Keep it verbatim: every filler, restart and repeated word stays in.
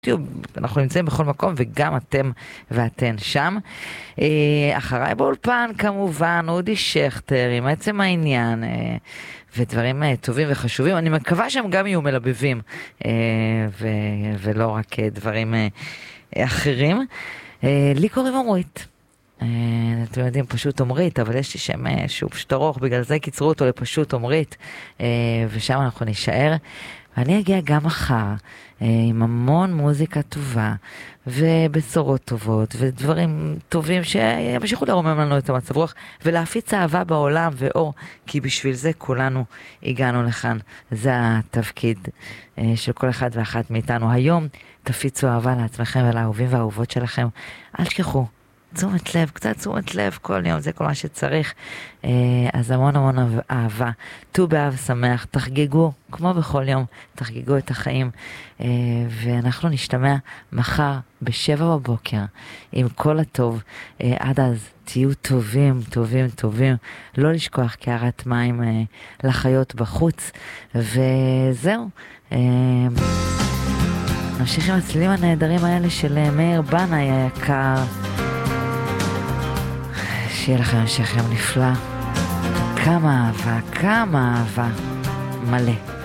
אנחנו נמצאים בכל מקום, וגם אתם ואתן שם. אחריי באולפן כמובן אודי שכטר עם עצם העניין, ודברים טובים וחשובים. אני מקווה שהם גם יהיו מלבבים, ולא רק דברים אחרים. לי קוראים עמרית. אתם יודעים, פשוט עמרית, אבל יש לי שם שהוא פשוט ארוך, בגלל זה קיצרו אותו לפשוט עמרית, ושם אנחנו נשאר. ואני אגיע גם מחר עם המון מוזיקה טובה ובשורות טובות ודברים טובים שימשיכו לרומם לנו את המצב רוח ולהפיץ אהבה בעולם ואור, כי בשביל זה כולנו הגענו לכאן. זה התפקיד של כל אחד ואחת מאיתנו. היום תפיצו אהבה לעצמכם ולאהובים והאהובות שלכם. אל תשכחו, תשומת לב, קצת תשומת לב כל יום, זה כל מה שצריך. אז המון המון אהבה, ט"ו באב שמח, תחגגו כמו בכל יום, תחגגו את החיים, ואנחנו נשתמע מחר בשבע בבוקר עם כל הטוב. עד אז תהיו טובים, טובים, טובים, לא לשכוח קערת מים לחיות בחוץ, וזהו. נמשיך עם הצלילים הנהדרים האלה של מאיר בנאי היקר. שיהיה לכם המשך יום נפלא. כמה אהבה, כמה אהבה. מלא.